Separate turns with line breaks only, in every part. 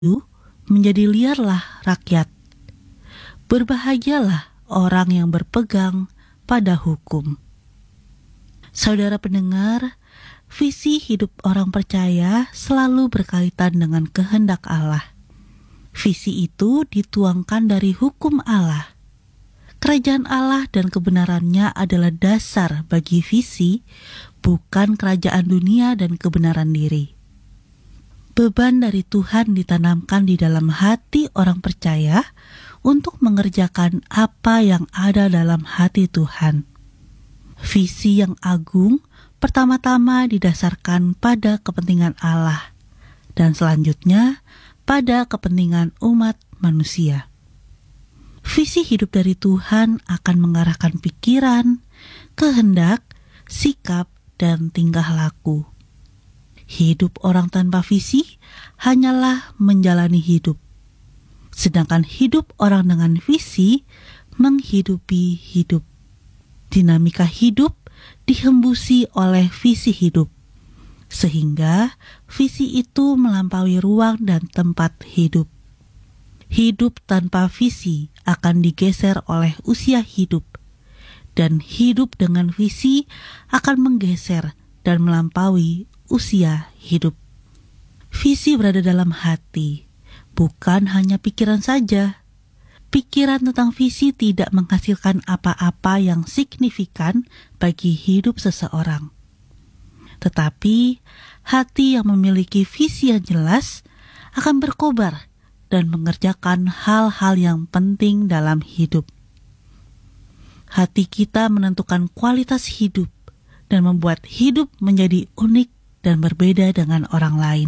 menjadi liarlah rakyat. Berbahagialah orang yang berpegang pada hukum. Saudara pendengar, visi hidup orang percaya selalu berkaitan dengan kehendak Allah. Visi itu dituangkan dari hukum Allah. Kerajaan Allah dan kebenarannya adalah dasar bagi visi, bukan kerajaan dunia dan kebenaran diri. Beban dari Tuhan ditanamkan di dalam hati orang percaya untuk mengerjakan apa yang ada dalam hati Tuhan. Visi yang agung pertama-tama didasarkan pada kepentingan Allah, dan selanjutnya pada kepentingan umat manusia. Visi hidup dari Tuhan akan mengarahkan pikiran, kehendak, sikap, dan tingkah laku. Hidup orang tanpa visi hanyalah menjalani hidup. Sedangkan hidup orang dengan visi menghidupi hidup. Dinamika hidup dihembusi oleh visi hidup, sehingga visi itu melampaui ruang dan tempat hidup. Hidup tanpa visi akan digeser oleh usia hidup, dan hidup dengan visi akan menggeser dan melampaui usia hidup. Visi berada dalam hati, bukan hanya pikiran saja. Pikiran tentang visi tidak menghasilkan apa-apa yang signifikan bagi hidup seseorang. Tetapi hati yang memiliki visi yang jelas akan berkobar dan mengerjakan hal-hal yang penting dalam hidup. Hati kita menentukan kualitas hidup dan membuat hidup menjadi unik dan berbeda dengan orang lain.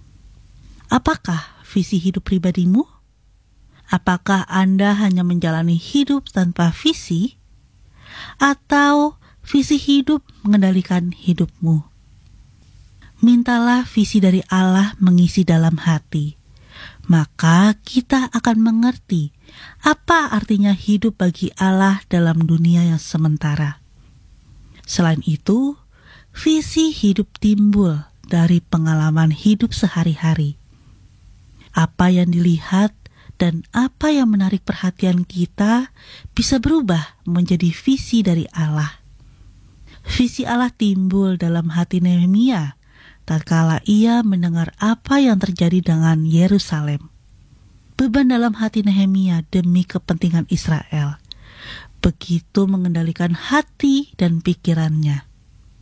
Apakah visi hidup pribadimu? Apakah Anda hanya menjalani hidup tanpa visi? Atau visi hidup mengendalikan hidupmu? Mintalah visi dari Allah mengisi dalam hati. Maka kita akan mengerti apa artinya hidup bagi Allah dalam dunia yang sementara. Selain itu, visi hidup timbul dari pengalaman hidup sehari-hari. Apa yang dilihat dan apa yang menarik perhatian kita bisa berubah menjadi visi dari Allah. Visi Allah timbul dalam hati Nehemia tatkala ia mendengar apa yang terjadi dengan Yerusalem. Beban dalam hati Nehemia demi kepentingan Israel begitu mengendalikan hati dan pikirannya.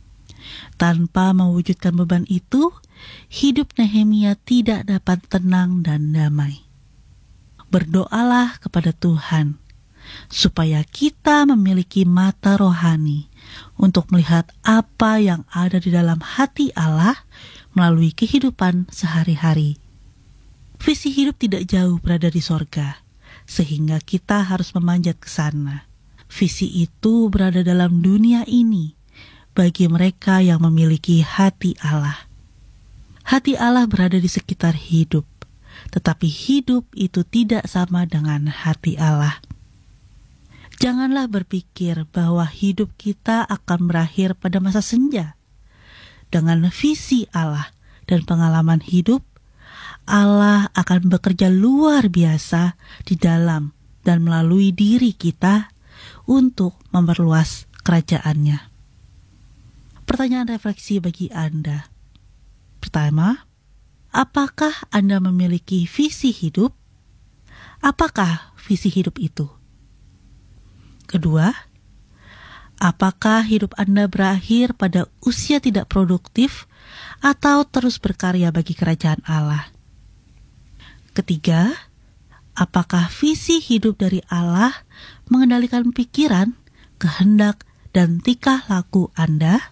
Tanpa mewujudkan beban itu, hidup Nehemia tidak dapat tenang dan damai. Berdoalah kepada Tuhan supaya kita memiliki mata rohani untuk melihat apa yang ada di dalam hati Allah melalui kehidupan sehari-hari. Visi hidup tidak jauh berada di sorga, sehingga kita harus memanjat ke sana. Visi itu berada dalam dunia ini bagi mereka yang memiliki hati Allah. Hati Allah berada di sekitar hidup, tetapi hidup itu tidak sama dengan hati Allah. Janganlah berpikir bahwa hidup kita akan berakhir pada masa senja. Dengan visi Allah dan pengalaman hidup, Allah akan bekerja luar biasa di dalam dan melalui diri kita untuk memperluas kerajaan-Nya. Pertanyaan refleksi bagi Anda. Pertama, apakah Anda memiliki visi hidup? Apakah visi hidup itu? Kedua, apakah hidup Anda berakhir pada usia tidak produktif atau terus berkarya bagi kerajaan Allah? Ketiga, apakah visi hidup dari Allah mengendalikan pikiran, kehendak, dan tingkah laku Anda?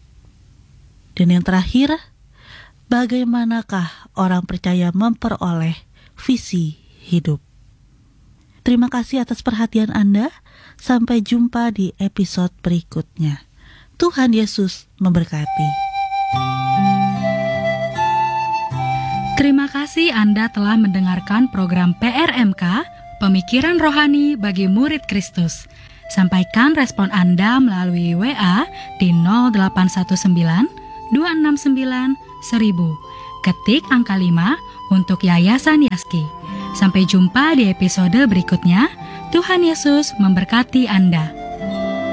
Dan yang terakhir, bagaimanakah orang percaya memperoleh visi hidup? Terima kasih atas perhatian Anda. Sampai jumpa di episode berikutnya. Tuhan Yesus memberkati.
Terima kasih Anda telah mendengarkan program PRMK, Pemikiran Rohani bagi Murid Kristus. Sampaikan respon Anda melalui WA di 0819 269 1000. Ketik angka 5 untuk Yayasan Yaski. Sampai jumpa di episode berikutnya. Tuhan Yesus memberkati Anda.